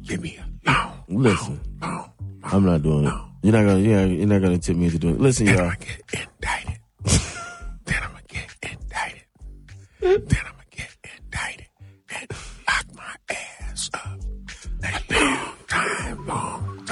Give me a long. Listen, I'm not doing it. You're not gonna tip me into doing it. Listen, Then y'all. I'm gonna get indicted. Then I'm gonna get indicted. Then I'm gonna get indicted and lock my ass up. Long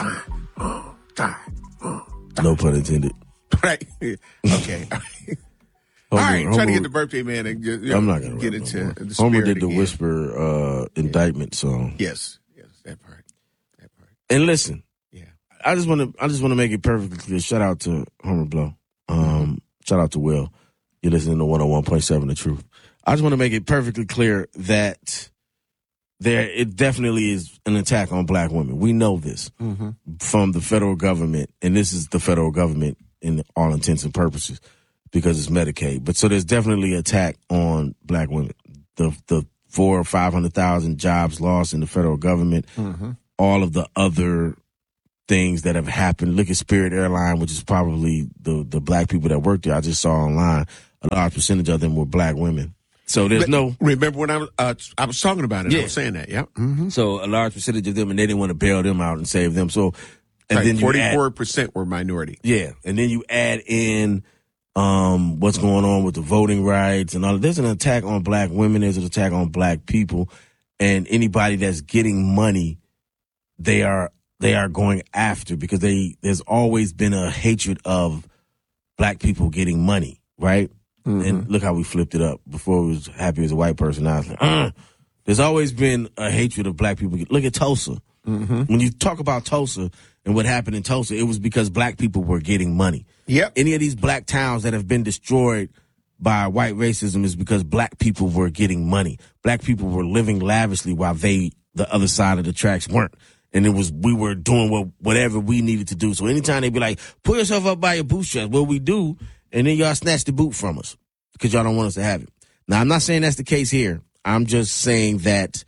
time. No pun intended. Right? Okay. All right, trying to get the birthday man and just, I'm not gonna get rap into no more. the Homer spirit did the again. whisper indictment song. Yes, that part. And listen, Yeah. I just want to make it perfectly clear. Shout out to Homer Blow. Shout out to Will. You're listening to 101.7 The Truth. I just want to make it perfectly clear that it definitely is an attack on black women. We know this from the federal government, and this is the federal government in all intents and purposes because it's Medicaid. But so there's definitely an attack on black women. The 400,000 or 500,000 jobs lost in the federal government, all of the other things that have happened. Look at Spirit Airline, which is probably the black people that work there. I just saw online a large percentage of them were black women. So there's no. Remember when I was talking about it? Yeah. I was saying that. Yeah. Mm-hmm. So a large percentage of them, and they didn't want to bail them out and save them. So, and Right, then 44% were minority. Yeah, and then you add in what's going on with the voting rights and all. There's an attack on black women. There's an attack on black people, and anybody that's getting money, they are going after because there's always been a hatred of black people getting money, right? And look how we flipped it up. Before it was happy as a white person. Now it's like, there's always been a hatred of black people. Look at Tulsa. When you talk about Tulsa and what happened in Tulsa, it was because black people were getting money. Yep. Any of these black towns that have been destroyed by white racism is because black people were getting money. Black people were living lavishly while the other side of the tracks weren't. And we were doing whatever we needed to do. So anytime they be like, pull yourself up by your bootstraps, what we do, and then y'all snatch the boot from us because y'all don't want us to have it. Now, I'm not saying that's the case here. I'm just saying that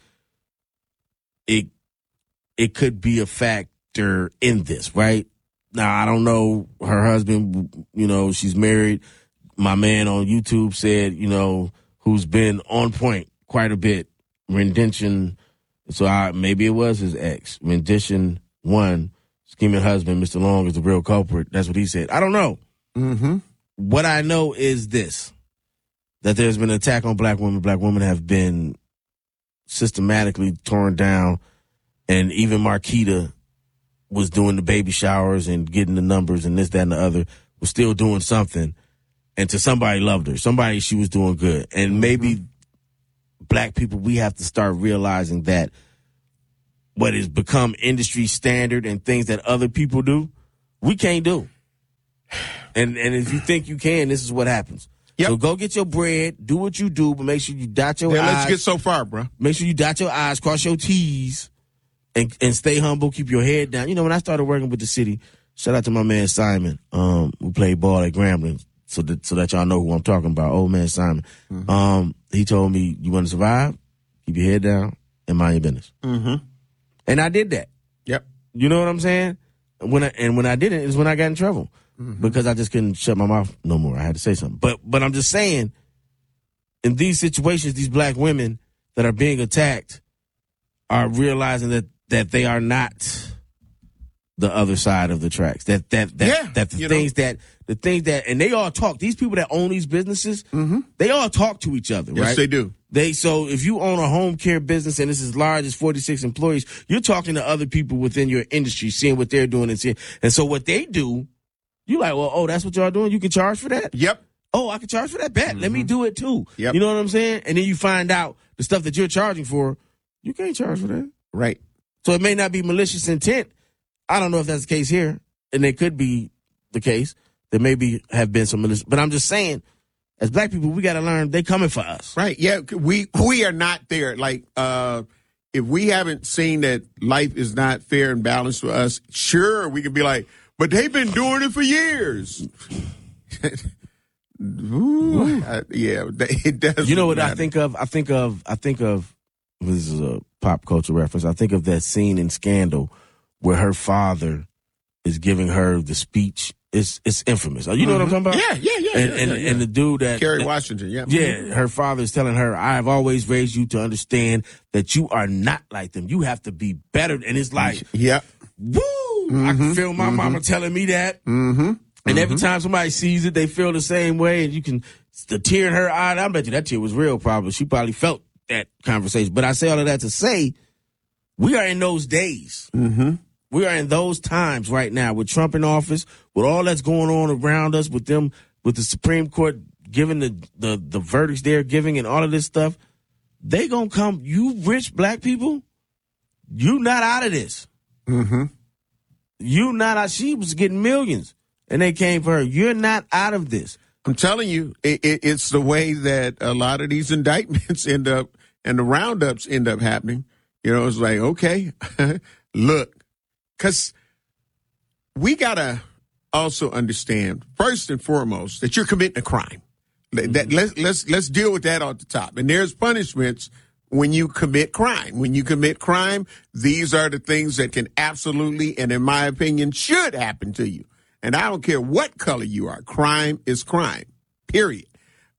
it could be a factor in this, right? Now, I don't know her husband, she's married. My man on YouTube said, who's been on point quite a bit, rendition. So maybe it was his ex. Rendition 1, scheming husband, Mr. Long is the real culprit. That's what he said. I don't know. What I know is this, that there's been an attack on black women. Black women have been systematically torn down, and even Marquita was doing the baby showers and getting the numbers and this, that, and the other, was still doing something. And to somebody loved her. Somebody, she was doing good. And maybe black people, we have to start realizing that what has become industry standard and things that other people do, we can't do. And if you think you can, this is what happens. Yep. So go get your bread, do what you do, but make sure you dot your I's. Let's get so far, bro. Make sure you dot your I's, cross your T's, and stay humble, keep your head down. When I started working with the city, shout out to my man Simon, who played ball at Grambling, so that y'all know who I'm talking about, old man Simon. He told me, you want to survive? Keep your head down and mind your business. And I did that. Yep. You know what I'm saying? When I did it is when I got in trouble. Because I just couldn't shut my mouth no more. I had to say something. But I'm just saying, in these situations, these black women that are being attacked are realizing that they are not the other side of the tracks. The things that, and they all talk. These people that own these businesses, they all talk to each other, right? Yes, they do. So if you own a home care business and it's as large as 46 employees, you're talking to other people within your industry, seeing what they're doing and so what they do, you like, well, oh, that's what y'all doing? You can charge for that? Yep. Oh, I can charge for that? Bet. Let me do it too. Yep. You know what I'm saying? And then you find out the stuff that you're charging for, you can't charge for that. Right. So it may not be malicious intent. I don't know if that's the case here. And it could be the case. There maybe have been some malicious. But I'm just saying, as black people, we got to learn they coming for us. Right. Yeah. We are not there. Like, if we haven't seen that life is not fair and balanced for us, sure, we can be like, but they've been doing it for years. It does. You know what I think of? I think of, this is a pop culture reference. I think of that scene in Scandal where her father is giving her the speech it's infamous. You know what I'm talking about? Yeah. And the dude that Kerry Washington, her father is telling her, I have always raised you to understand that you are not like them. You have to be better. And it's like, woo! I can feel my mama telling me that. And every time somebody sees it, they feel the same way. And you can, the tear in her eye, I bet you that tear was real probably. She probably felt that conversation. But I say all of that to say, we are in those days. We are in those times right now with Trump in office, with all that's going on around us, with them, with the Supreme Court giving the verdicts they're giving and all of this stuff. They gonna come, you rich black people, you not out of this. You not out, she was getting millions and they came for her. You're not out of this. I'm telling you, it's the way that a lot of these indictments end up and the roundups end up happening. You know, it's like, okay, look. Because we got to also understand, first and foremost, that you're committing a crime. Let's deal with that at the top. And there's punishments when you commit crime. When you commit crime, these are the things that can absolutely, and in my opinion, should happen to you. And I don't care what color you are. Crime is crime, period.